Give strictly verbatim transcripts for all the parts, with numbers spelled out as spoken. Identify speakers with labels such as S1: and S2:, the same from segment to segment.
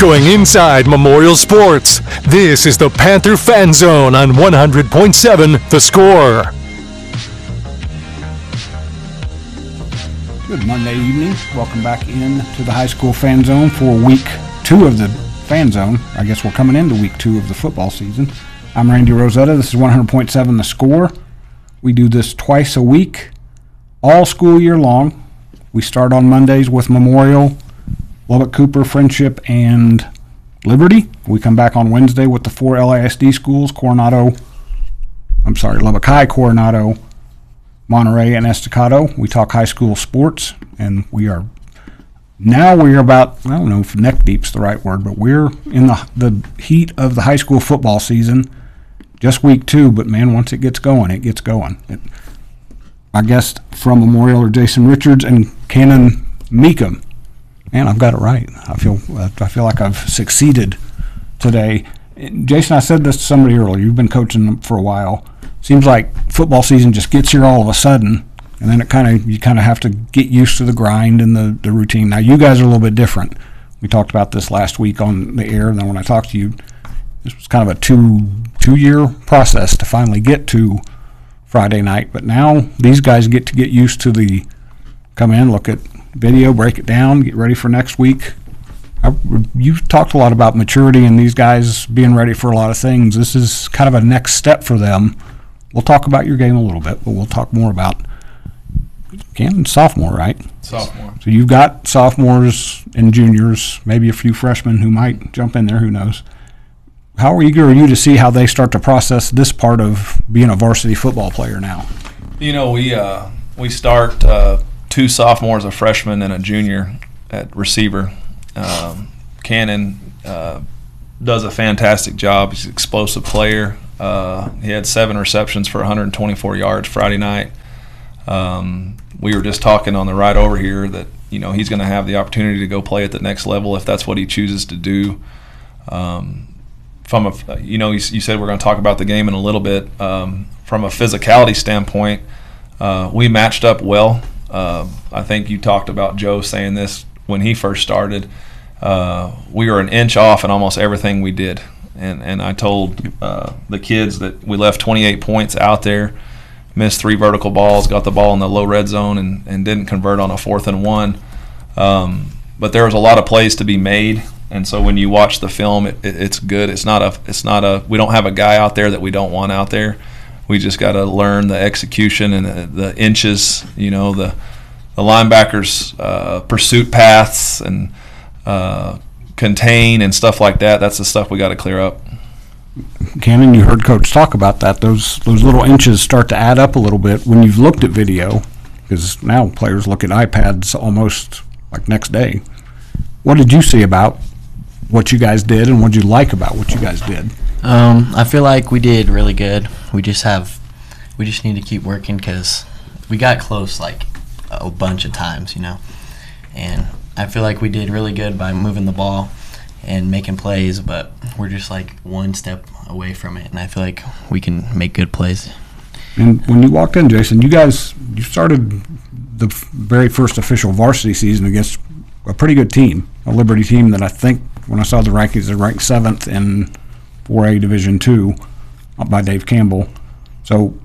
S1: Going inside Memorial Sports, this is the Panther Fan Zone on one hundred point seven The Score.
S2: Good Monday evening. Welcome back in to the High School Fan Zone for week two of the Fan Zone. I guess we're coming into week two of the football season. I'm Randy Rosetta. This is one hundred point seven The Score. We do this twice a week, all school year long. We start on Mondays with Memorial, Lubbock Cooper, Friendship, and Liberty. We come back on Wednesday with the four L I S D schools, Coronado, I'm sorry, Lubbock High, Coronado, Monterey, and Estacado. We talk high school sports, and we are now we're about, I don't know if neck deep's the right word, but we're in the the heat of the high school football season. Just week two, but man, once it gets going, it gets going. It, my guests from Memorial are Jason Richards and Cannon Meekum. Man, I've got it right. I feel I feel like I've succeeded today. Jason, I said this to somebody earlier. You've been coaching for a while. Seems like football season just gets here all of a sudden, and then it kind of you kind of have to get used to the grind and the, the routine. Now, you guys are a little bit different. We talked about this last week on the air, and then when I talked to you, this was kind of a two two year process to finally get to Friday night. But now these guys get to get used to the come in, look at video, break it down, get ready for next week. I, you've talked a lot about maturity and these guys being ready for a lot of things. This is kind of a next step for them. We'll talk about your game a little bit, but we'll talk more about Cannon, sophomore, right?
S3: Sophomore.
S2: So you've got sophomores and juniors, maybe a few freshmen who might jump in there, who knows. How eager are you to see how they start to process this part of being a varsity football player now?
S3: You know, we uh, we start uh, two sophomores, a freshman, and a junior at receiver. Um, Cannon uh, does a fantastic job. He's an explosive player. Uh, he had seven receptions for one hundred twenty-four yards Friday night. Um, we were just talking on the ride over here that, you know, he's going to have the opportunity to go play at the next level if that's what he chooses to do. Um, from a, you know, you, you said we're going to talk about the game in a little bit. Um, from a physicality standpoint, uh, we matched up well. Uh, I think you talked about Joe saying this when he first started. Uh, we were an inch off in almost everything we did. And and I told uh, the kids that we left twenty-eight points out there, missed three vertical balls, got the ball in the low red zone, and, and didn't convert on a fourth and one. Um, but there was a lot of plays to be made, and so when you watch the film, it, it, it's good. It's not a it's not a we don't have a guy out there that we don't want out there. We just got to learn the execution and the, the inches, you know, the the linebackers' uh, pursuit paths and uh, contain and stuff like that. That's the stuff we got to clear up.
S2: Cannon, you heard Coach talk about that. Those those little inches start to add up a little bit when you've looked at video, because now players look at iPads almost like next day. What did you see about what you guys did, and what did you like about what you guys did?
S4: Um, I feel like we did really good. We just have, we just need to keep working because we got close like a bunch of times, you know. And I feel like we did really good by moving the ball and making plays, but we're just like one step away from it, and I feel like we can make good plays.
S2: And when you walked in, Jason, you guys, you started the very first official varsity season against a pretty good team, a Liberty team that I think when I saw the rankings, they're ranked seventh in four A Division two up by Dave Campbell. So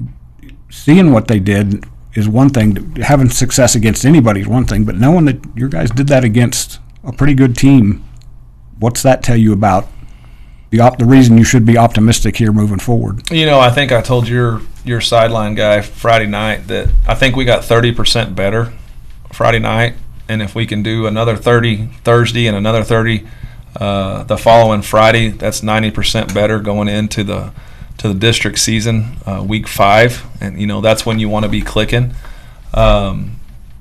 S2: seeing what they did is one thing. Having success against anybody is one thing, but knowing that your guys did that against a pretty good team, what's that tell you about the op- the reason you should be optimistic here moving forward?
S3: You know, I think I told your your sideline guy Friday night that I think we got thirty percent better Friday night, and if we can do another thirty Thursday and another thirty uh, the following Friday, that's ninety percent better going into the to the district season, uh, week five, and you know that's when you want to be clicking. Um,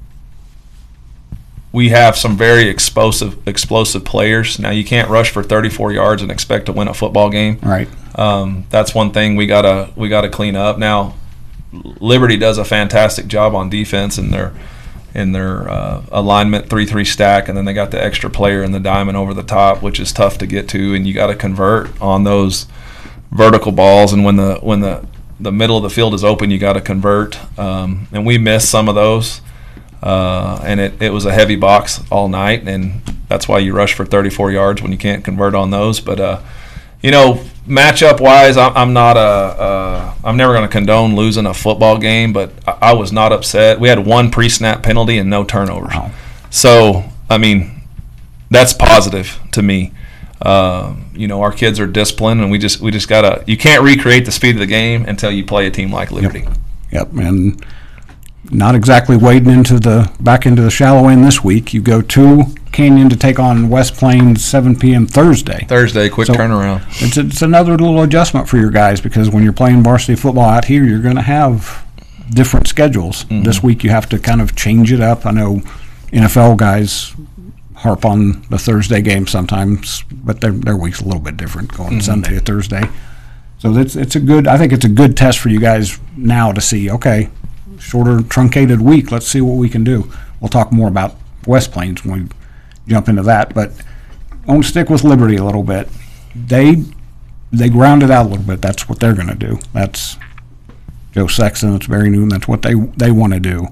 S3: we have some very explosive, explosive players. Now you can't rush for thirty-four yards and expect to win a football game.
S2: Right.
S3: Um, that's one thing we gotta we gotta clean up. Now, Liberty does a fantastic job on defense in their in their uh, alignment three three stack, and then they got the extra player in the diamond over the top, which is tough to get to, and you got to convert on those vertical balls, and when the when the the middle of the field is open, you got to convert. Um, and we missed some of those, uh, and it, it was a heavy box all night. And that's why you rush for thirty-four yards when you can't convert on those. But uh, you know, matchup wise, I'm not a. Uh, I'm never going to condone losing a football game, but I, I was not upset. We had one pre-snap penalty and no turnovers. Wow. So I mean, that's positive to me. Uh, you know, our kids are disciplined, and we just we just gotta. You can't recreate the speed of the game until you play a team like Liberty.
S2: Yep, yep. And not exactly wading into the back into the shallow end this week. You go to Canyon to take on West Plains seven p.m. Thursday.
S3: Thursday, quick
S2: so
S3: turnaround.
S2: It's it's another little adjustment for your guys because when you're playing varsity football out here, you're going to have different schedules. Mm-hmm. This week you have to kind of change it up. I know N F L guys harp on the Thursday game sometimes, but their their week's a little bit different going mm-hmm. Sunday to Thursday. So it's it's a good. I think it's a good test for you guys now to see. Okay, shorter truncated week. Let's see what we can do. We'll talk more about West Plains when we jump into that, but I want to stick with Liberty a little bit. They they ground it out a little bit. That's what they're going to do. That's Joe Sexton. It's Barry Newton. That's what they they want to do.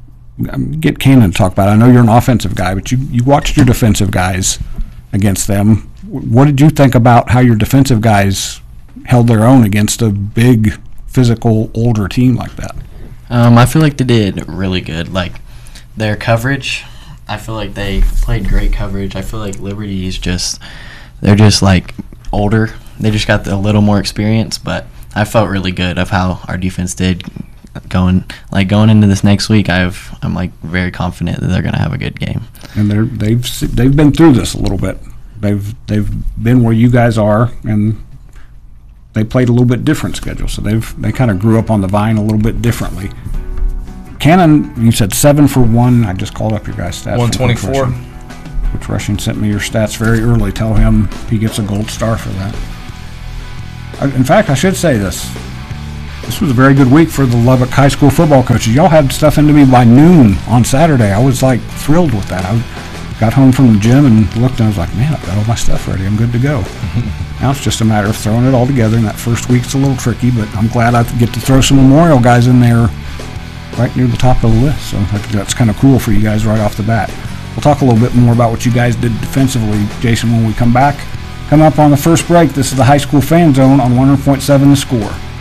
S2: Get Cannon to talk about it. I know you're an offensive guy, but you, you watched your defensive guys against them. What did you think about how your defensive guys held their own against a big, physical, older team like that?
S4: Um, I feel like they did really good. Like, their coverage, I feel like they played great coverage. I feel like Liberty is just, they're just, like, older. They just got a little more experience, but I felt really good of how our defense did going like going into this next week. I've I'm like very confident that they're going to have a good game.
S2: And they're they've they've been through this a little bit. They've they've been where you guys are, and they played a little bit different schedule. So they've they kind of grew up on the vine a little bit differently. Cannon, you said seven for one. I just called up your guys' stats.
S3: one twenty-four.
S2: Coach Rushing sent me your stats very early. Tell him he gets a gold star for that. In fact, I should say this. This was a very good week for the Lubbock High School football coaches. Y'all had stuff into me by noon on Saturday. I was, like, thrilled with that. I got home from the gym and looked, and I was like, man, I've got all my stuff ready. I'm good to go. Now it's just a matter of throwing it all together, and that first week's a little tricky, but I'm glad I get to throw some Memorial guys in there right near the top of the list. So that's kind of cool for you guys right off the bat. We'll talk a little bit more about what you guys did defensively, Jason, when we come back. Coming up on the first break, this is the High School Fan Zone on one hundred point seven The Score.